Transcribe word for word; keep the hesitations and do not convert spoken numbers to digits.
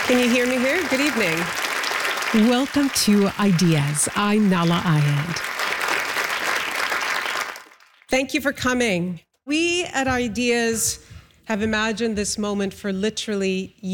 Can you hear me here? Good evening. Welcome to Ideas. I'm Nahlah Ayed. Thank you for coming. We at Ideas have imagined this moment for literally years.